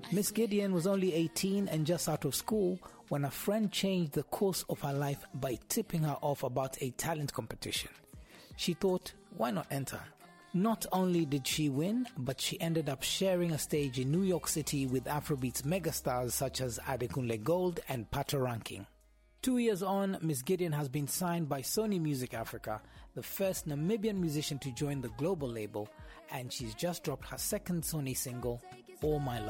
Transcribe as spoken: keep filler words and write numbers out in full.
Miss Gideon was only eighteen and just out of school when a friend changed the course of her life by tipping her off about a talent competition. She thought, why not enter? Not only did she win, but she ended up sharing a stage in New York City with Afrobeats megastars such as Adekunle Gold and Pato Ranking. Two years on, Miss Gideon has been signed by Sony Music Africa, the first Namibian musician to join the global label, and she's just dropped her second Sony single, All My Love.